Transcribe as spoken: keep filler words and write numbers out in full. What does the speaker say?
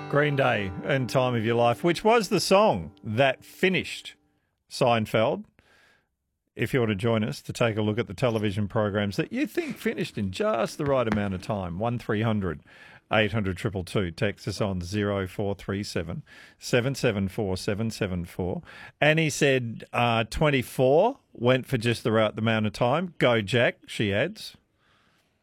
Green Day and Time of Your Life, which was the song that finished Seinfeld. If you want to join us to take a look at the television programs that you think finished in just the right amount of time, one three hundred eight hundred two two two. Text us on zero four three seven seven seven four seven seven four. Annie said uh, twenty-four went for just the right amount of time. Go Jack, she adds.